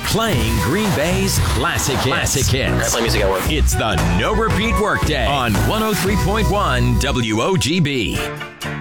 playing Green Bay's classic hits. I play music at work. It's the No Repeat Workday on 103.1 WOGB.